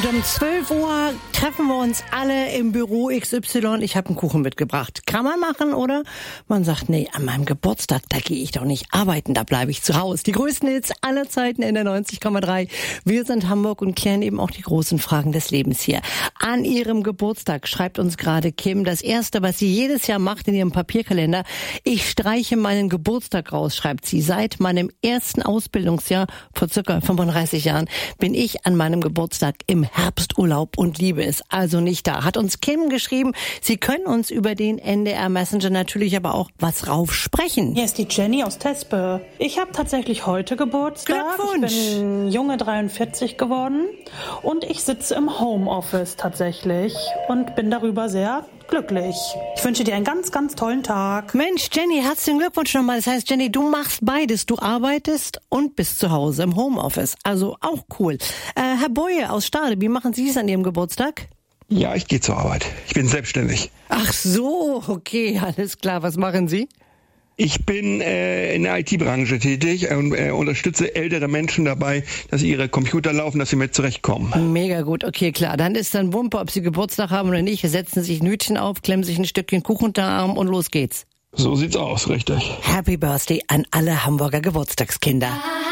Und um 12 Uhr treffen wir uns alle im Büro XY. Ich habe einen Kuchen mitgebracht. Kann man machen, oder? Man sagt, nee, an meinem Geburtstag, da gehe ich doch nicht arbeiten, da bleibe ich zu Hause. Die größten Hits aller Zeiten in der 90,3. Wir sind Hamburg und klären eben auch die großen Fragen des Lebens hier. An ihrem Geburtstag schreibt uns gerade Kim, das Erste, was sie jedes Jahr macht in ihrem Papierkalender, ich streiche meinen Geburtstag raus, schreibt sie. Seit meinem ersten Ausbildungsjahr, vor circa 35 Jahren, bin ich an meinem Geburtstag im Herbsturlaub und liebe es also nicht da. Hat uns Kim geschrieben, Sie können uns über den NDR Messenger natürlich aber auch was raufsprechen. Hier ist die Jenny aus Tespe. Ich habe tatsächlich heute Geburtstag. Glückwunsch! Ich bin junge 43 geworden und ich sitze im Homeoffice tatsächlich und bin darüber sehr glücklich. Ich wünsche dir einen ganz, ganz tollen Tag. Mensch, Jenny, herzlichen Glückwunsch nochmal. Das heißt, Jenny, du machst beides. Du arbeitest und bist zu Hause im Homeoffice. Also auch cool. Herr Boye aus Stade, wie machen Sie es an Ihrem Geburtstag? Ja, ich gehe zur Arbeit. Ich bin selbstständig. Ach so, okay, alles klar. Was machen Sie? Ich bin in der IT-Branche tätig und unterstütze ältere Menschen dabei, dass ihre Computer laufen, dass sie mit zurechtkommen. Mega gut, okay, klar. Dann ist dann Wumpe, ob Sie Geburtstag haben oder nicht. Setzen sich ein Hütchen auf, klemmen sich ein Stückchen Kuchen unter den Arm und los geht's. So sieht's aus, richtig. Happy Birthday an alle Hamburger Geburtstagskinder.